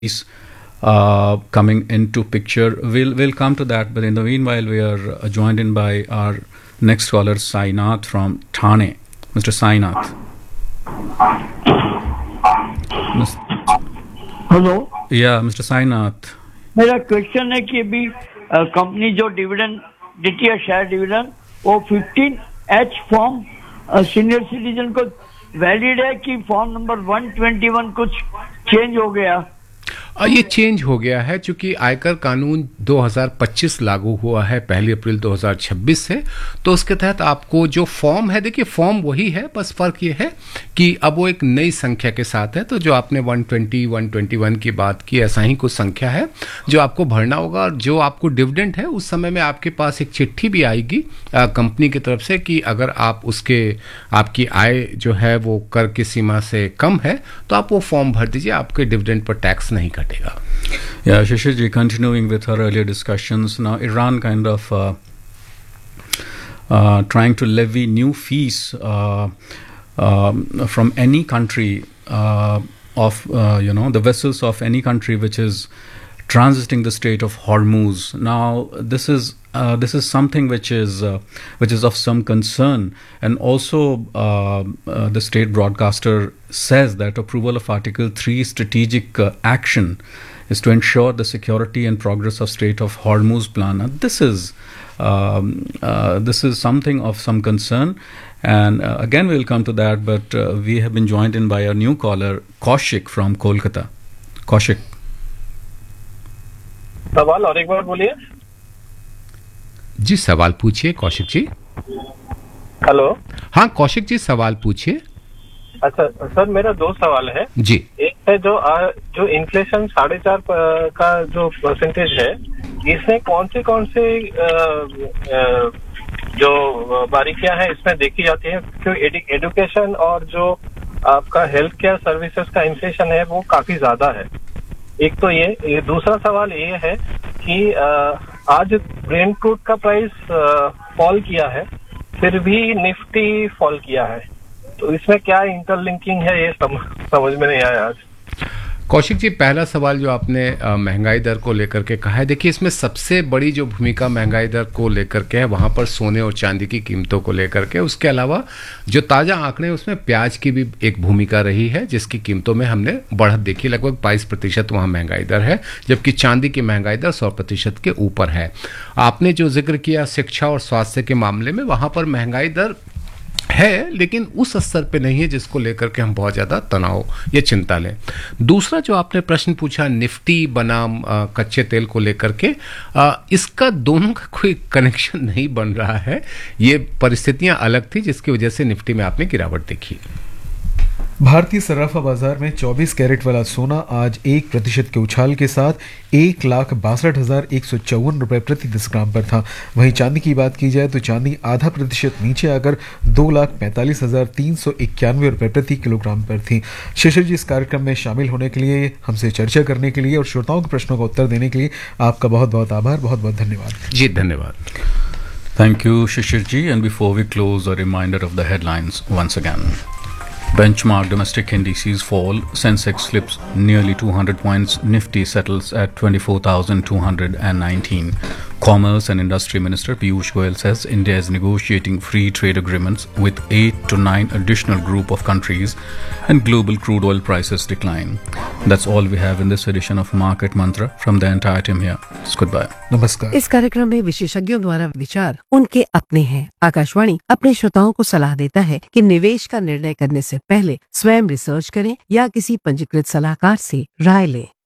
is coming into picture. We'll come to that, but in the meanwhile, we are joined in by our next caller, Sainath from Thane. Mr. Sainath. Hello, Yeah, Mr. Sainath. मेरा question है कि अभी company जो dividend देती है, share dividend, वो 15H form senior citizen को valid है कि फॉर्म नंबर 121 कुछ चेंज हो गया? ये चेंज हो गया है क्योंकि आयकर कानून 2025 लागू हुआ है 1 अप्रैल 2026 से। तो उसके तहत आपको जो फॉर्म है, देखिए फॉर्म वही है, बस फर्क ये है कि अब वो एक नई संख्या के साथ है। तो जो आपने 120, 121 की बात की, ऐसा ही कुछ संख्या है जो आपको भरना होगा। और जो आपको डिविडेंड है, उस समय में आपके पास एक चिट्ठी भी आएगी कंपनी की तरफ से कि अगर आप आपकी आय जो है वो कर की सीमा से कम है तो आप वो फॉर्म भर दीजिए, आपके डिविडेंड पर टैक्स नहीं कटेगा। Yeah, Shishir ji, continuing with our earlier discussions, now Iran kind of trying to levy new fees from any country of the vessels of any country which is transiting the Strait of Hormuz. Now this is something which is of some concern, and also the state broadcaster says that approval of Article 3 strategic action is to ensure the security and progress of Strait of Hormuz plan. Now, this is something of some concern, and again we'll come to that, but we have been joined in by a new caller, Kaushik from Kolkata. Kaushik. सवाल और एक बार बोलिए। जी सवाल पूछिए Kaushik ji. Hello. हाँ कौशिक जी, सवाल पूछिए। अच्छा सर, मेरा 2 सवाल है जी। एक है जो इन्फ्लेशन 4.5 का जो परसेंटेज है, इसमें कौन से जो बारीकियां हैं इसमें देखी जाती है? क्योंकि एजुकेशन और जो आपका हेल्थ केयर सर्विसेज का इन्फ्लेशन है वो काफी ज्यादा है। एक तो ये दूसरा सवाल ये है कि आज ब्रेंट क्रूड का प्राइस फॉल किया है, फिर भी निफ्टी फॉल किया है, तो इसमें क्या इंटरलिंकिंग है, ये समझ में नहीं आया आज। कौशिक जी, पहला सवाल जो आपने महंगाई दर को लेकर के कहा है, देखिए इसमें सबसे बड़ी जो भूमिका महंगाई दर को लेकर के है वहां पर सोने और चांदी की कीमतों को लेकर के। उसके अलावा जो ताजा आंकड़े हैं उसमें प्याज की भी एक भूमिका रही है, जिसकी कीमतों में हमने बढ़त देखी। लगभग 22% वहां महंगाई दर है, जबकि चांदी की महंगाई दर 100% के ऊपर है। आपने जो जिक्र किया शिक्षा और स्वास्थ्य के मामले में, वहां पर महंगाई दर है लेकिन उस स्तर पे नहीं है जिसको लेकर के हम बहुत ज्यादा तनाव या चिंता लें। दूसरा जो आपने प्रश्न पूछा निफ्टी बनाम कच्चे तेल को लेकर के, इसका दोनों का कोई कनेक्शन नहीं बन रहा है। ये परिस्थितियां अलग थी जिसकी वजह से निफ्टी में आपने गिरावट देखी। भारतीय सराफा बाजार में 24 कैरेट वाला सोना आज 1% के उछाल के साथ 1,62,154 रुपए प्रति 10 ग्राम पर था। वहीं चांदी की बात की जाए तो चांदी आधा प्रतिशत नीचे आकर 2,45,391 रुपए प्रति किलोग्राम पर थी। शिशिर जी, इस कार्यक्रम में शामिल होने के लिए, हमसे चर्चा करने के लिए और श्रोताओं के प्रश्नों का उत्तर देने के लिए आपका बहुत बहुत आभार, बहुत बहुत धन्यवाद। जी धन्यवाद। Thank you, Shishir ji. And before we close, a reminder of the headlines once again. Benchmark domestic indices fall. Sensex slips nearly 200 points. Nifty settles at 24,219. Commerce and Industry Minister Piyush Goyal says India is negotiating free trade agreements with 8 to 9 additional group of countries, and global crude oil prices decline. That's all we have in this edition of Market Mantra. From the entire team here, it's goodbye. नमस्कार। इस कार्यक्रम में विशेषज्ञों द्वारा विचार उनके अपने हैं। आकाशवाणी अपने श्रोताओं को सलाह देता है कि निवेश का निर्णय करने से पहले स्वयं रिसर्च करें या किसी पंजीकृत सलाहकार से राय लें।